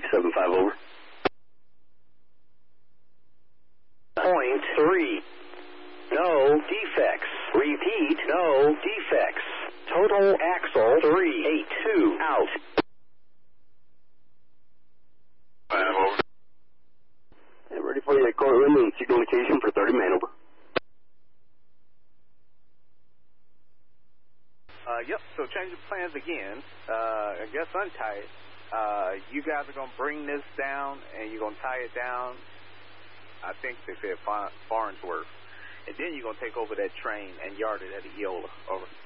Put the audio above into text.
75 over. Point 3. No defects. Repeat, no defects. Total axle 382 out. 5 over. Yeah, ready for you, Cortland, and signal location for 30 man over. Yep, so change of plans again. I guess untie it. You guys are going to bring this down, and you're going to tie it down, I think they said Farnsworth. And then you're going to take over that train and yard it at Eola. Over.